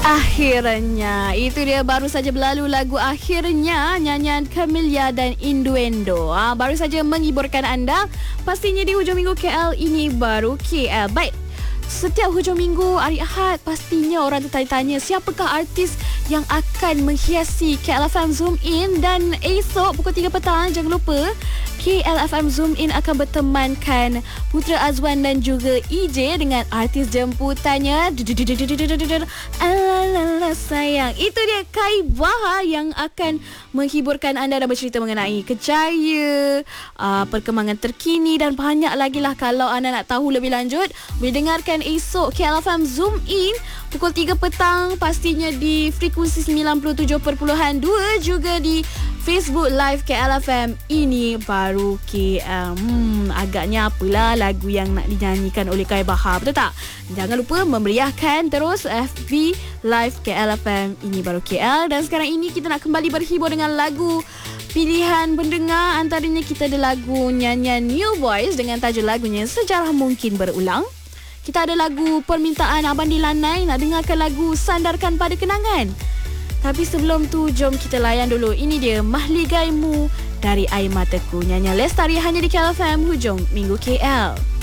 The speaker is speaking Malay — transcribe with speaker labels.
Speaker 1: Akhirnya, itu dia baru saja berlalu lagu Akhirnya, nyanyian Camellia dan Innuendo. Baru saja menghiburkan anda. Pastinya di hujung minggu KL ini baru KL. Baik, setiap hujung minggu hari Ahad pastinya orang tertanya-tanya siapakah artis yang akan menghiasi KLFM Zoom In. Dan esok pukul 3 petang jangan lupa KLFM Zoom In akan bertemankan Putra Azwan dan juga EJ dengan artis jemputannya. Alala sayang. Itu dia Kai Baha yang akan menghiburkan anda dan bercerita mengenai kejaya, perkembangan terkini dan banyak lagi lah. Kalau anda nak tahu lebih lanjut, boleh dengarkan esok KLFM Zoom In pukul 3 petang, pastinya di frekuensi 97.2, juga di Facebook Live KLFM ini baru KL. Agaknya apalah lagu yang nak dinyanyikan oleh Kai Baha, betul tak? Jangan lupa memeriahkan terus FB Live KLFM ini baru KL. Dan sekarang ini kita nak kembali berhibur dengan lagu pilihan pendengar. Antaranya kita ada lagu nyanyian New Boys dengan tajuk lagunya Sejarah Mungkin Berulang. Kita ada lagu permintaan Abang Dilanai, nak dengarkan lagu Sandarkan Pada Kenangan. Tapi sebelum tu, jom kita layan dulu. Ini dia Mahligaimu dari Air Mataku, nyanyian Lestari hanya di KLFM hujung minggu KL.